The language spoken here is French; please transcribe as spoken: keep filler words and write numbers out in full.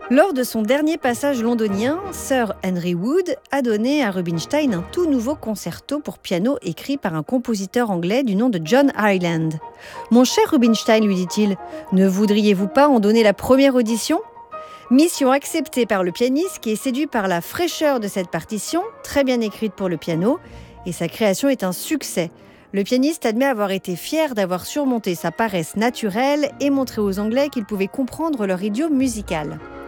Lors de son dernier passage londonien, Sir Henry Wood a donné à Rubinstein un tout nouveau concerto pour piano écrit par un compositeur anglais du nom de John Hyland. « Mon cher Rubinstein, lui dit-il, ne voudriez-vous pas en donner la première audition ?» Mission acceptée par le pianiste qui est séduit par la fraîcheur de cette partition, très bien écrite pour le piano, et sa création est un succès. Le pianiste admet avoir été fier d'avoir surmonté sa paresse naturelle et montré aux Anglais qu'ils pouvaient comprendre leur idiome musical.